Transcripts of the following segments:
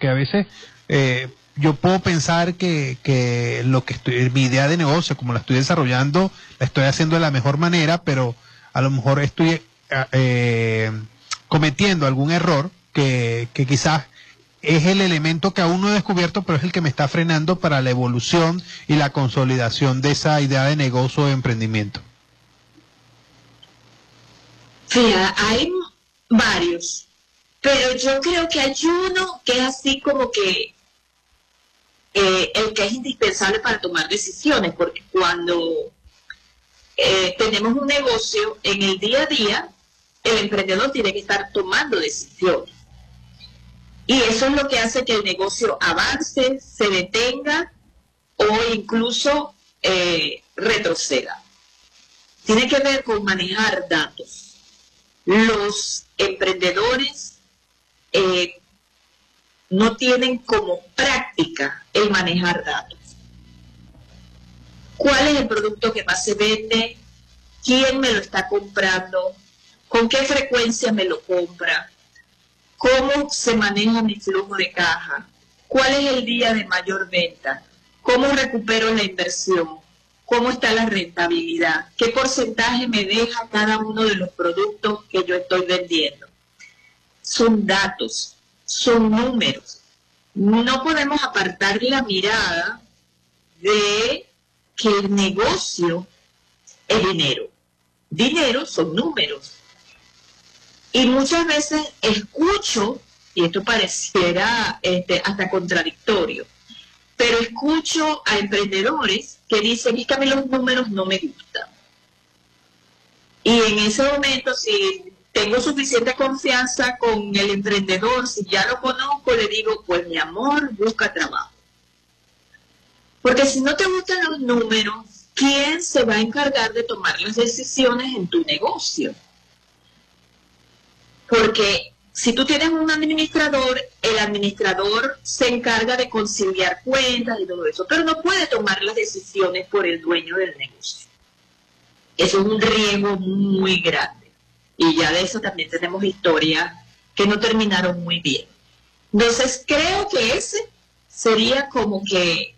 porque a veces yo puedo pensar que mi idea de negocio, como la estoy desarrollando, la estoy haciendo de la mejor manera, pero a lo mejor estoy cometiendo algún error que quizás es el elemento que aún no he descubierto, pero es el que me está frenando para la evolución y la consolidación de esa idea de negocio o de emprendimiento. Fíjate, hay varios, pero yo creo que hay uno que es así como que el que es indispensable para tomar decisiones, porque cuando tenemos un negocio en el día a día, el emprendedor tiene que estar tomando decisiones. Y eso es lo que hace que el negocio avance, se detenga o incluso retroceda. Tiene que ver con manejar datos. Los emprendedores no tienen como práctica el manejar datos. ¿Cuál es el producto que más se vende? ¿Quién me lo está comprando? ¿Con qué frecuencia me lo compra? ¿Cómo se maneja mi flujo de caja? ¿Cuál es el día de mayor venta? ¿Cómo recupero la inversión? ¿Cómo está la rentabilidad? ¿Qué porcentaje me deja cada uno de los productos que yo estoy vendiendo? Son datos, son números. No podemos apartar la mirada de que el negocio es dinero. Dinero son números. Y muchas veces escucho, y esto pareciera hasta contradictorio, pero escucho a emprendedores que dicen, es que a mí los números no me gustan. Y en ese momento, si tengo suficiente confianza con el emprendedor, si ya lo conozco, le digo, pues mi amor, busca trabajo. Porque si no te gustan los números, ¿quién se va a encargar de tomar las decisiones en tu negocio? Porque si tú tienes un administrador, el administrador se encarga de conciliar cuentas y todo eso, pero no puede tomar las decisiones por el dueño del negocio. Eso es un riesgo muy grande. Y ya de eso también tenemos historias que no terminaron muy bien. Entonces creo que ese sería como que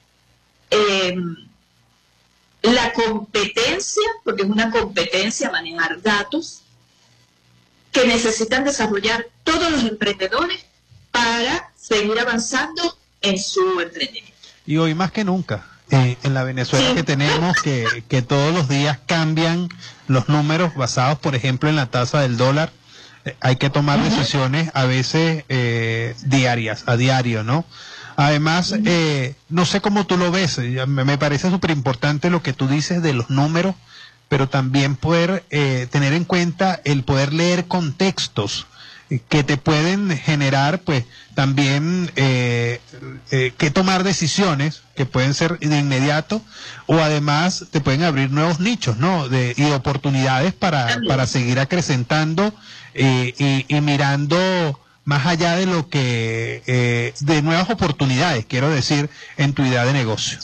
la competencia, porque es una competencia manejar datos, que necesitan desarrollar todos los emprendedores para seguir avanzando en su emprendimiento. Y hoy más que nunca, en la Venezuela que tenemos, que todos los días cambian los números basados, por ejemplo, en la tasa del dólar, hay que tomar decisiones a veces diarias, a diario, ¿no? Además, no sé cómo tú lo ves, me parece súper importante lo que tú dices de los números, pero también poder tener en cuenta el poder leer contextos que te pueden generar, pues, también que tomar decisiones que pueden ser de inmediato, o además te pueden abrir nuevos nichos, ¿no? Y oportunidades para seguir acrecentando y mirando más allá de lo que, de nuevas oportunidades, quiero decir, en tu idea de negocio.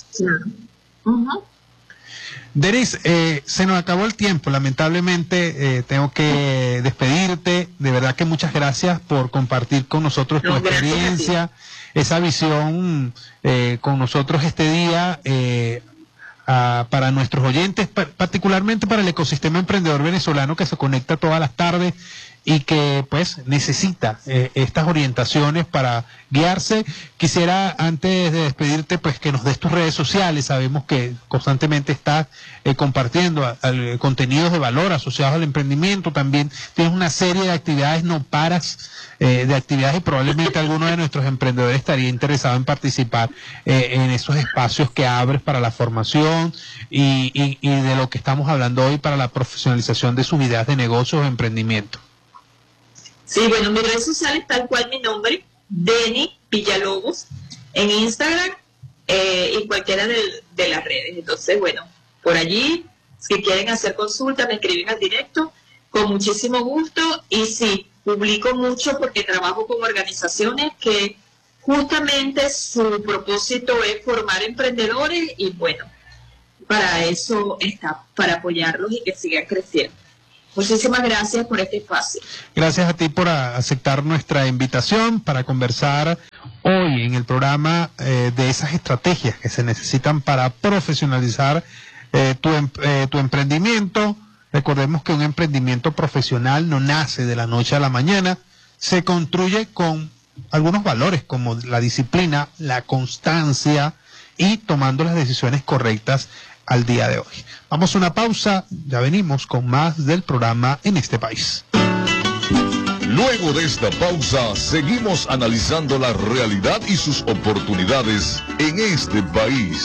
Denis, se nos acabó el tiempo, lamentablemente tengo que despedirte. De verdad que muchas gracias por compartir con nosotros tu experiencia, esa visión con nosotros este día, para nuestros oyentes, particularmente para el ecosistema emprendedor venezolano que se conecta todas las tardes y que pues necesita estas orientaciones para guiarse. Quisiera, antes de despedirte, pues que nos des tus redes sociales. Sabemos que constantemente estás compartiendo contenidos de valor asociados al emprendimiento. También tienes una serie de actividades, no paras de actividades, y probablemente alguno de nuestros emprendedores estaría interesado en participar en esos espacios que abres para la formación y de lo que estamos hablando hoy, para la profesionalización de sus ideas de negocios o emprendimiento. Sí, bueno, mis redes sociales, tal cual mi nombre, Denis Villalobos, en Instagram y cualquiera de las redes. Entonces, bueno, por allí, si quieren hacer consulta, me escriben al directo, con muchísimo gusto. Y sí, publico mucho porque trabajo con organizaciones que justamente su propósito es formar emprendedores, y bueno, para eso está, para apoyarlos y que sigan creciendo. Muchísimas gracias por este espacio. Gracias a ti por aceptar nuestra invitación para conversar hoy en el programa de esas estrategias que se necesitan para profesionalizar tu emprendimiento. Recordemos que un emprendimiento profesional no nace de la noche a la mañana, se construye con algunos valores como la disciplina, la constancia y tomando las decisiones correctas al día de hoy. Vamos a una pausa, ya venimos con más del programa En este País. Luego de esta pausa, seguimos analizando la realidad y sus oportunidades en este país.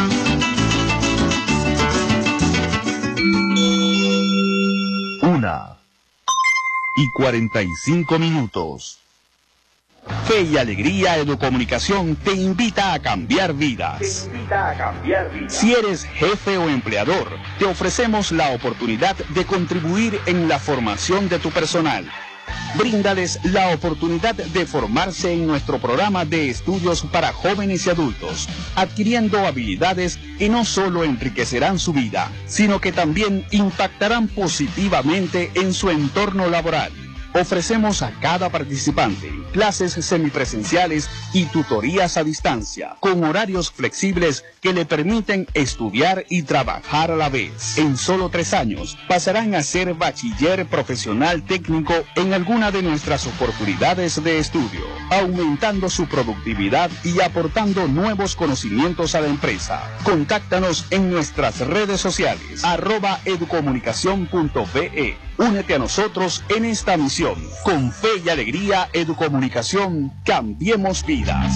1:45. Fe y Alegría Educomunicación te invita a cambiar vidas. Si eres jefe o empleador, te ofrecemos la oportunidad de contribuir en la formación de tu personal. Bríndales la oportunidad de formarse en nuestro programa de estudios para jóvenes y adultos, adquiriendo habilidades que no solo enriquecerán su vida, sino que también impactarán positivamente en su entorno laboral. Ofrecemos a cada participante clases semipresenciales y tutorías a distancia, con horarios flexibles que le permiten estudiar y trabajar a la vez. En solo 3 años pasarán a ser bachiller profesional técnico en alguna de nuestras oportunidades de estudio, aumentando su productividad y aportando nuevos conocimientos a la empresa. Contáctanos en nuestras redes sociales, @educomunicacion.be. Únete a nosotros en esta misión. Con Fe y Alegría Educomunicación, cambiemos vidas.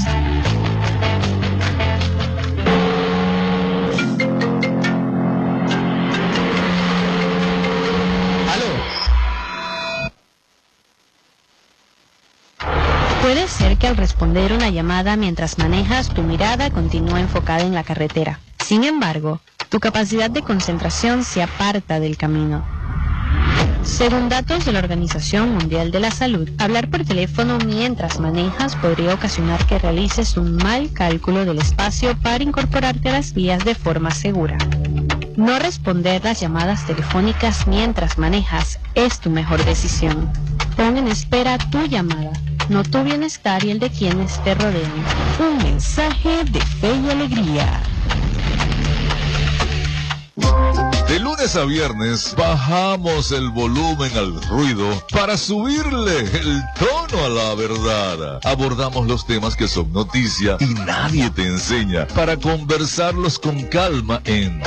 Puede ser que al responder una llamada mientras manejas, tu mirada continúa enfocada en la carretera. Sin embargo, tu capacidad de concentración se aparta del camino. Según datos de la Organización Mundial de la Salud, hablar por teléfono mientras manejas podría ocasionar que realices un mal cálculo del espacio para incorporarte a las vías de forma segura. No responder las llamadas telefónicas mientras manejas es tu mejor decisión. Pon en espera tu llamada, no tu bienestar y el de quienes te rodean. Un mensaje de Fe y Alegría. De lunes a viernes bajamos el volumen al ruido para subirle el tono a la verdad. Abordamos los temas que son noticia y nadie te enseña para conversarlos con calma en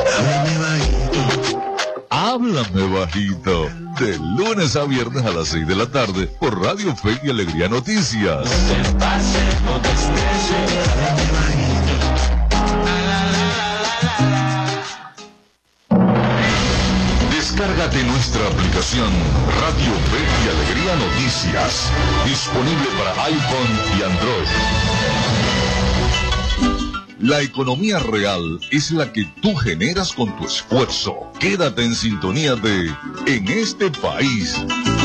Háblame Bajito. De lunes a viernes a las 6 de la tarde por Radio Fe y Alegría Noticias. Descárgate nuestra aplicación Radio Fe y Alegría Noticias, disponible para iPhone y Android. La economía real es la que tú generas con tu esfuerzo. Quédate en sintonía de En este País.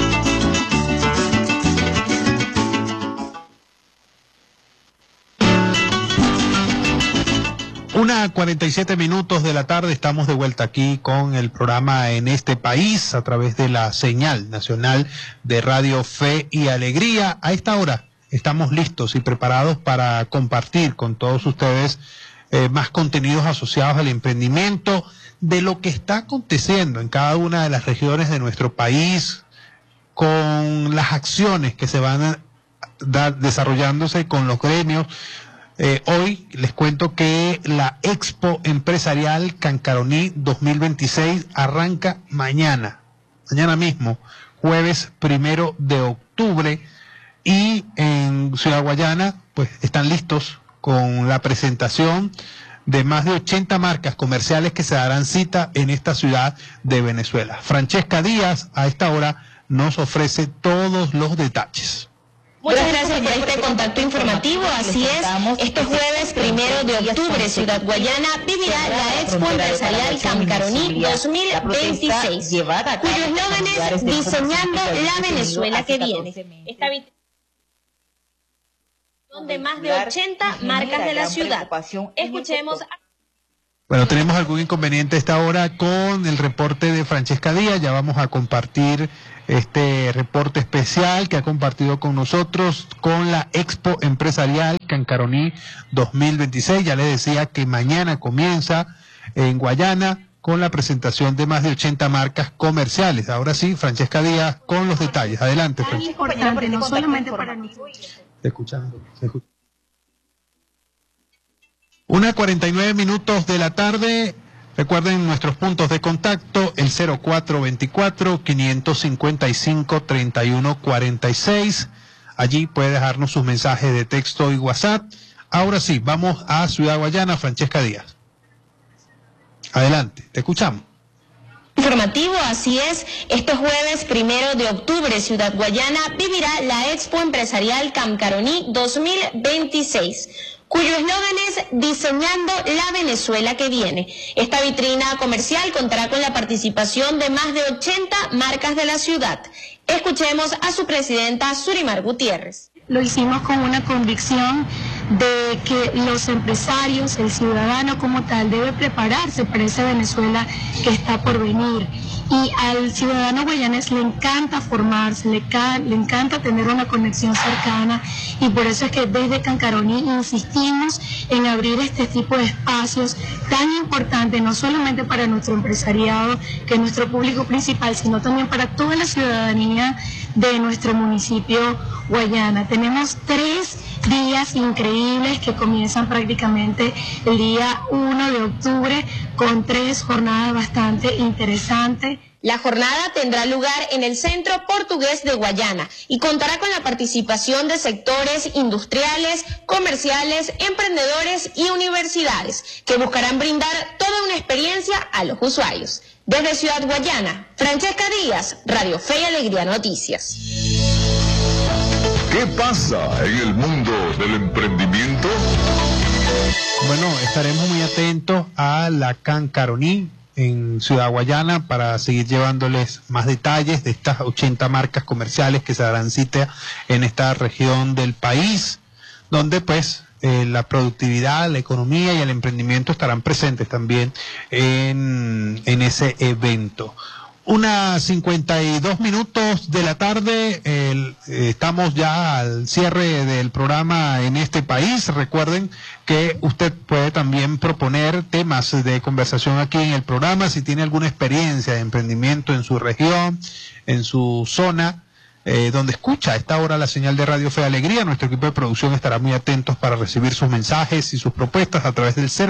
1:47 de la tarde, estamos de vuelta aquí con el programa En este País a través de la señal nacional de Radio Fe y Alegría. A esta hora estamos listos y preparados para compartir con todos ustedes más contenidos asociados al emprendimiento, de lo que está aconteciendo en cada una de las regiones de nuestro país, con las acciones que se van a dar desarrollándose con los gremios. Hoy les cuento que la Expo Empresarial Cancaroní 2026 arranca mañana mismo, jueves 1 de octubre, y en Ciudad Guayana pues están listos con la presentación de más de 80 marcas comerciales que se darán cita en esta ciudad de Venezuela. Francesca Díaz a esta hora nos ofrece todos los detalles. Muchas gracias por este contacto informativo. Así es, este jueves 1 de octubre, Ciudad Guayana vivirá la Expo Empresarial Cancaroní 2026, cuyo eslogan es Diseñando la Venezuela que viene. Esta de más de 80 marcas de la ciudad. Escuchemos. Bueno, tenemos algún inconveniente a esta hora con el reporte de Francesca Díaz. Ya vamos a compartir este reporte especial que ha compartido con nosotros con la Expo Empresarial Cancaroní 2026. Ya les decía que mañana comienza en Guayana con la presentación de más de 80 marcas comerciales. Ahora sí, Francesca Díaz con los detalles. Adelante, Francesca. Importante, no solamente para nosotros. Se escucha. 1:49 de la tarde. Recuerden nuestros puntos de contacto, el 0424-555-3146. Allí puede dejarnos sus mensajes de texto y WhatsApp. Ahora sí, vamos a Ciudad Guayana, Francesca Díaz. Adelante, te escuchamos. Informativo, así es. Este jueves 1 de octubre, Ciudad Guayana vivirá la Expo Empresarial Camcaroní 2026. Cuyo eslogan es Diseñando la Venezuela que viene. Esta vitrina comercial contará con la participación de más de 80 marcas de la ciudad. Escuchemos a su presidenta Surimar Gutiérrez. Lo hicimos con una convicción de que los empresarios, el ciudadano como tal, debe prepararse para esa Venezuela que está por venir. Y al ciudadano guayanés le encanta formarse, le encanta tener una conexión cercana, y por eso es que desde Cancaroní insistimos en abrir este tipo de espacios tan importantes, no solamente para nuestro empresariado, que es nuestro público principal, sino también para toda la ciudadanía de nuestro municipio Guayana. Tenemos 3 días increíbles que comienzan prácticamente el día 1 de octubre con 3 jornadas bastante interesantes. La jornada tendrá lugar en el Centro Portugués de Guayana y contará con la participación de sectores industriales, comerciales, emprendedores y universidades que buscarán brindar toda una experiencia a los usuarios. Desde Ciudad Guayana, Francesca Díaz, Radio Fe y Alegría Noticias. ¿Qué pasa en el mundo del emprendimiento? Bueno, estaremos muy atentos a la Cancaroní en Ciudad Guayana para seguir llevándoles más detalles de estas 80 marcas comerciales que se darán cita en esta región del país, donde pues la productividad, la economía y el emprendimiento estarán presentes también en ese evento. 1:52 de la tarde, estamos ya al cierre del programa en este país. Recuerden que usted puede también proponer temas de conversación aquí en el programa, si tiene alguna experiencia de emprendimiento en su región, en su zona, donde escucha a esta hora la señal de Radio Fe y Alegría. Nuestro equipo de producción estará muy atentos para recibir sus mensajes y sus propuestas a través del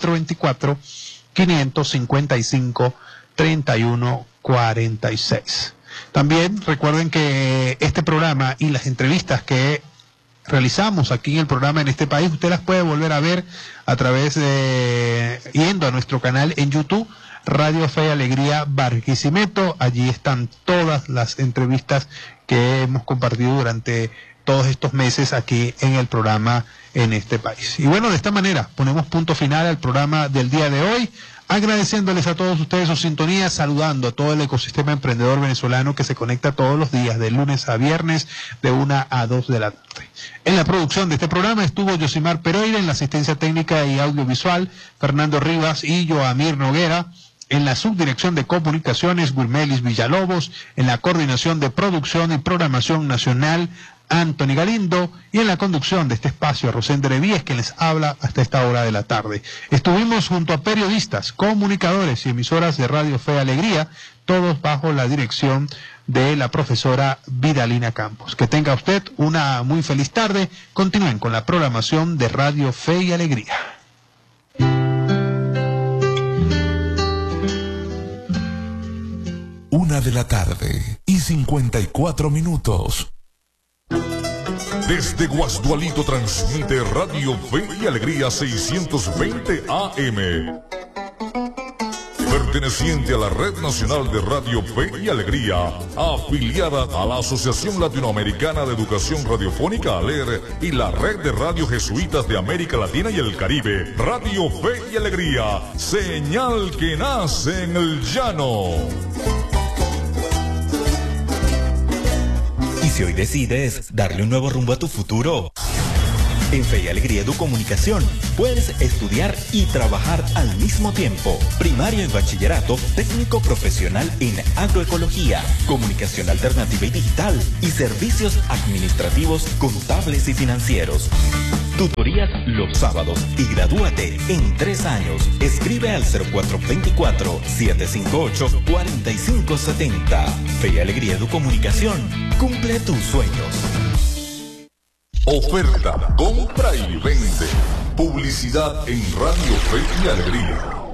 0424-555-3146. También recuerden que este programa y las entrevistas que realizamos aquí en el programa en este país, usted las puede volver a ver a través de, yendo a nuestro canal en YouTube, Radio Fe y Alegría Barquisimeto. Allí están todas las entrevistas que hemos compartido durante todos estos meses aquí en el programa en este país. Y bueno, de esta manera ponemos punto final al programa del día de hoy, agradeciéndoles a todos ustedes su sintonía, saludando a todo el ecosistema emprendedor venezolano que se conecta todos los días, de lunes a viernes, de 1 a 2 de la tarde. En la producción de este programa estuvo Yosimar Pereira, en la asistencia técnica y audiovisual, Fernando Rivas y Joamir Noguera. En la subdirección de comunicaciones, Wilmelis Villalobos. En la coordinación de producción y programación nacional, Anthony Galindo. Y en la conducción de este espacio, Rosendo Revíes, que les habla hasta esta hora de la tarde. Estuvimos junto a periodistas, comunicadores y emisoras de Radio Fe y Alegría, todos bajo la dirección de la profesora Vidalina Campos. Que tenga usted una muy feliz tarde. Continúen con la programación de Radio Fe y Alegría. 1:54 p.m. Desde Guasdualito transmite Radio Fe y Alegría 620 AM. Perteneciente a la Red Nacional de Radio Fe y Alegría, afiliada a la Asociación Latinoamericana de Educación Radiofónica ALER y la Red de Radio Jesuitas de América Latina y el Caribe. Radio Fe y Alegría, señal que nace en el llano. Y si hoy decides darle un nuevo rumbo a tu futuro, En Fe y Alegría Educomunicación puedes estudiar y trabajar al mismo tiempo. Primaria y bachillerato, técnico profesional en agroecología, comunicación alternativa y digital y servicios administrativos, contables y financieros. Tutorías los sábados y gradúate en 3 años. Escribe al 0424-758-4570. Fe y Alegría Educomunicación. Cumple tus sueños. Oferta, compra y vende. Publicidad en Radio Fe y Alegría.